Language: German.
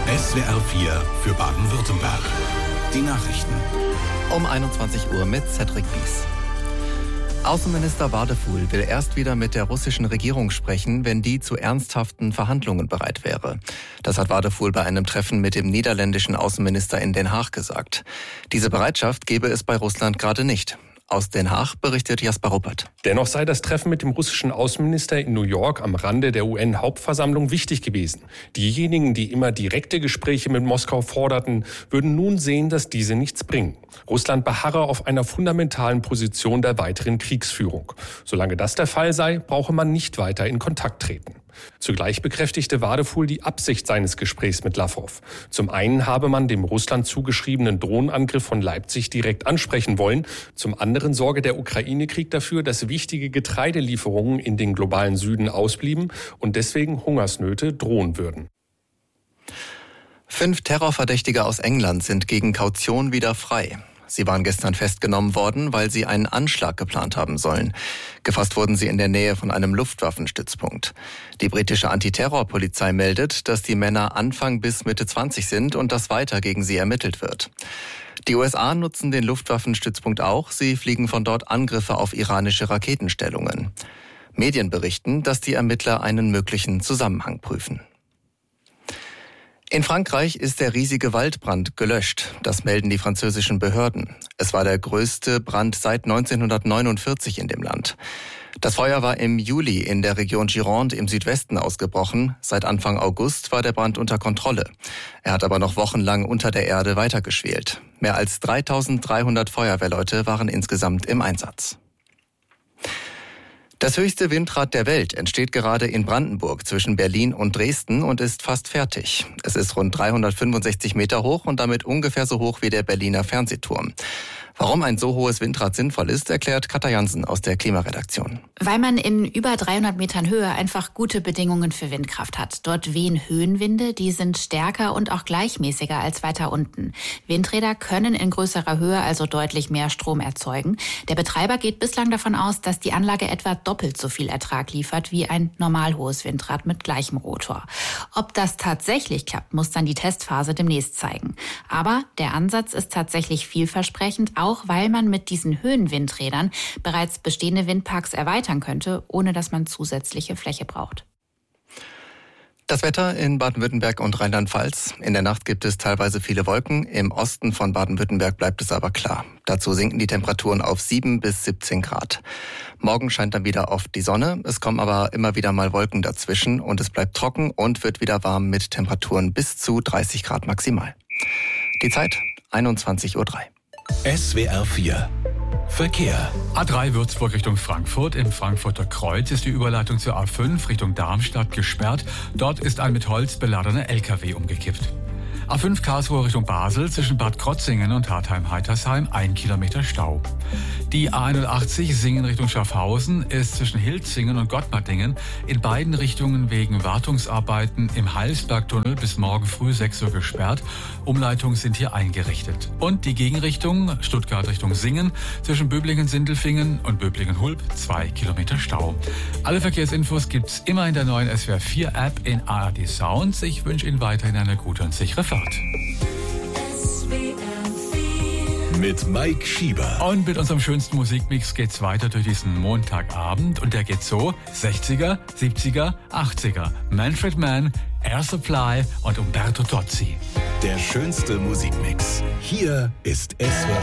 SWR 4 für Baden-Württemberg. Die Nachrichten. Um 21 Uhr mit Cedric Bies. Außenminister Wadefuhl will erst wieder mit der russischen Regierung sprechen, wenn die zu ernsthaften Verhandlungen bereit wäre. Das hat Wadefuhl bei einem Treffen mit dem niederländischen Außenminister in Den Haag gesagt. Diese Bereitschaft gebe es bei Russland gerade nicht. Aus Den Haag berichtet Jasper Ruppert. Dennoch sei das Treffen mit dem russischen Außenminister in New York am Rande der UN-Hauptversammlung wichtig gewesen. Diejenigen, die immer direkte Gespräche mit Moskau forderten, würden nun sehen, dass diese nichts bringen. Russland beharre auf einer fundamentalen Position der weiteren Kriegsführung. Solange das der Fall sei, brauche man nicht weiter in Kontakt treten. Zugleich bekräftigte Wadefuhl die Absicht seines Gesprächs mit Lavrov. Zum einen habe man dem Russland zugeschriebenen Drohnenangriff von Leipzig direkt ansprechen wollen. Zum anderen sorge der Ukraine-Krieg dafür, dass wichtige Getreidelieferungen in den globalen Süden ausblieben und deswegen Hungersnöte drohen würden. 5 Terrorverdächtige aus England sind gegen Kaution wieder frei. Sie waren gestern festgenommen worden, weil sie einen Anschlag geplant haben sollen. Gefasst wurden sie in der Nähe von einem Luftwaffenstützpunkt. Die britische Antiterrorpolizei meldet, dass die Männer Anfang bis Mitte 20 sind und dass weiter gegen sie ermittelt wird. Die USA nutzen den Luftwaffenstützpunkt auch. Sie fliegen von dort Angriffe auf iranische Raketenstellungen. Medien berichten, dass die Ermittler einen möglichen Zusammenhang prüfen. In Frankreich ist der riesige Waldbrand gelöscht. Das melden die französischen Behörden. Es war der größte Brand seit 1949 in dem Land. Das Feuer war im Juli in der Region Gironde im Südwesten ausgebrochen. Seit Anfang August war der Brand unter Kontrolle. Er hat aber noch wochenlang unter der Erde weitergeschwelt. Mehr als 3.300 Feuerwehrleute waren insgesamt im Einsatz. Das höchste Windrad der Welt entsteht gerade in Brandenburg zwischen Berlin und Dresden und ist fast fertig. Es ist rund 365 Meter hoch und damit ungefähr so hoch wie der Berliner Fernsehturm. Warum ein so hohes Windrad sinnvoll ist, erklärt Katja Jansen aus der Klimaredaktion. Weil man in über 300 Metern Höhe einfach gute Bedingungen für Windkraft hat. Dort wehen Höhenwinde, die sind stärker und auch gleichmäßiger als weiter unten. Windräder können in größerer Höhe also deutlich mehr Strom erzeugen. Der Betreiber geht bislang davon aus, dass die Anlage etwa doppelt so viel Ertrag liefert wie ein normal hohes Windrad mit gleichem Rotor. Ob das tatsächlich klappt, muss dann die Testphase demnächst zeigen. Aber der Ansatz ist tatsächlich vielversprechend, auch weil man mit diesen Höhenwindrädern bereits bestehende Windparks erweitern könnte, ohne dass man zusätzliche Fläche braucht. Das Wetter in Baden-Württemberg und Rheinland-Pfalz. In der Nacht gibt es teilweise viele Wolken. Im Osten von Baden-Württemberg bleibt es aber klar. Dazu sinken die Temperaturen auf 7 bis 17 Grad. Morgen scheint dann wieder oft die Sonne. Es kommen aber immer wieder mal Wolken dazwischen und es bleibt trocken und wird wieder warm mit Temperaturen bis zu 30 Grad maximal. Die Zeit 21:03 Uhr. SWR 4 Verkehr. A3 Würzburg Richtung Frankfurt. Im Frankfurter Kreuz ist die Überleitung zur A5 Richtung Darmstadt gesperrt. Dort ist ein mit Holz beladener LKW umgekippt. A5 Karlsruhe Richtung Basel zwischen Bad Krotzingen und Hartheim-Heitersheim 1 Kilometer Stau. Die A81 Singen Richtung Schaffhausen ist zwischen Hilzingen und Gottmardingen in beiden Richtungen wegen Wartungsarbeiten im Heilsbergtunnel bis morgen früh 6 Uhr gesperrt. Umleitungen sind hier eingerichtet. Und die Gegenrichtung Stuttgart Richtung Singen zwischen Böblingen-Sindelfingen und Böblingen-Hulb 2 Kilometer Stau. Alle Verkehrsinfos gibt's immer in der neuen SWR 4 App in ARD Sounds. Ich wünsche Ihnen weiterhin eine gute und sichere Fahrt. Mit Mike Schieber. Und mit unserem schönsten Musikmix geht's weiter durch diesen Montagabend. Und der geht so: 60er, 70er, 80er. Manfred Mann, Air Supply und Umberto Tozzi. Der schönste Musikmix. Hier ist SWR